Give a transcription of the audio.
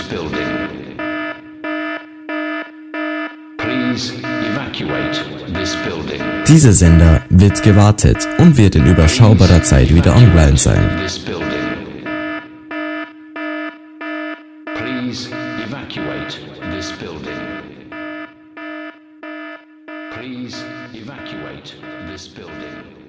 building. Please evacuate this building. Dieser Sender wird gewartet und wird in überschaubarer Zeit wieder online sein. Please evacuate this building. Please evacuate this building.